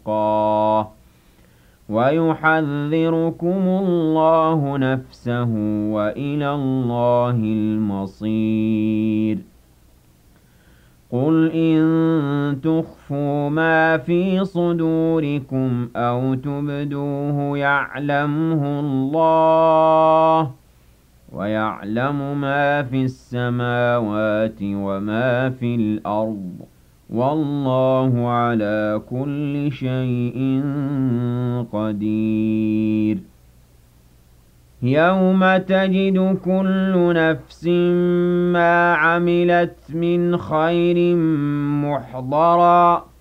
وَاتَّقَاهُ وَيُحَذِّرُكُمُ اللَّهُ نَفْسَهُ وَإِلَى اللَّهِ الْمَصِيرُ قُلْ إِن تُخْفُوا مَا فِي صُدُورِكُمْ أَوْ تُبْدُوهُ يَعْلَمْهُ اللَّهُ وَيَعْلَمُ مَا فِي السَّمَاوَاتِ وَمَا فِي الْأَرْضِ ۚ وَاللَّهُ عَلَىٰ كُلِّ شَيْءٍ قَدِيرٌ يَوْمَ تَجِدُ كُلُّ نَفْسٍ مَّا عَمِلَتْ مِنْ خَيْرٍ مُّحْضَرًا